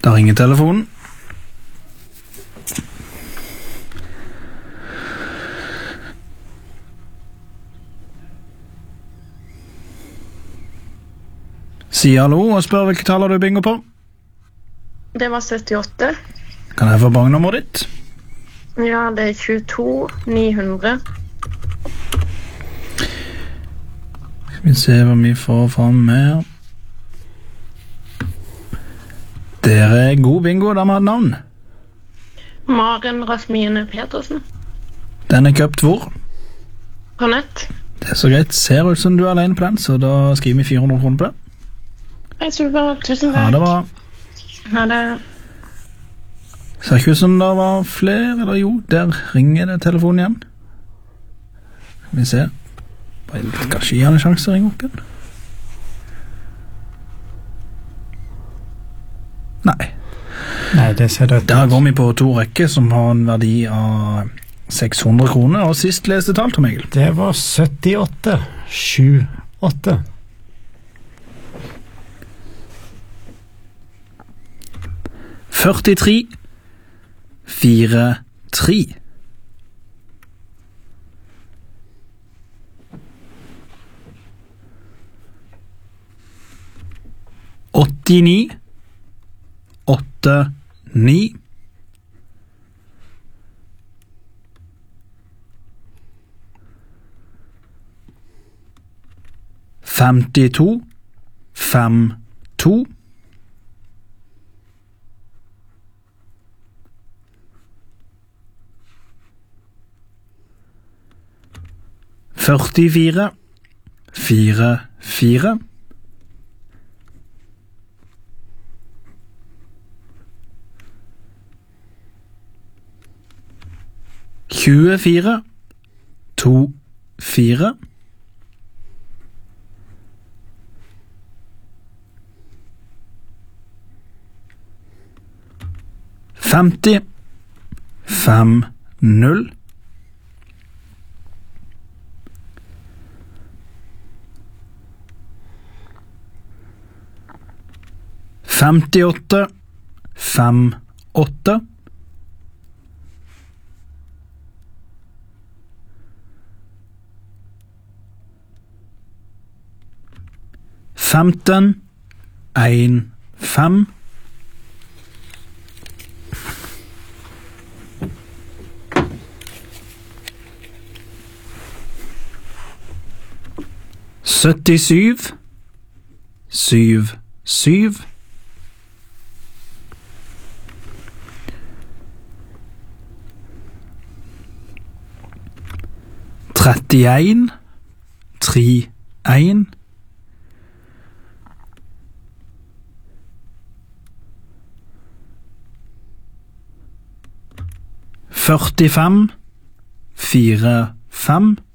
Da ringer telefonen. Si hallo og spør hvilke tall har du bingo på. Det var 78. Kan jeg få banknummeret ditt? Ja, det er 22 900. Skal vi se hva vi får fram her. Dere er god bingo, da må ha et navn. Maren Rasmine Petersen. Den er køpt hvor? På nett. Det er så greit. Ser ut som du er alene på den, så da skriver vi 400 kroner på det. Hei, super. Tusen takk. Ha det bra. Ha det. Ser ikke ut som det var flere, eller jo, der ringer det telefonen igjen. Skal vi se. Bare kanskje gi han en sjanse å ringe opp igjen. Nei, det ser det ut. Da går vi på 2 rekker som har en verdi av 600 kroner, og sist leste tall, Tom Egil. Det var 78 78. Førtitre 43 89 89 52 52 44 44 24 24 50 50 58 58 15 1 5 77 7 7 31 3 1 45 4 5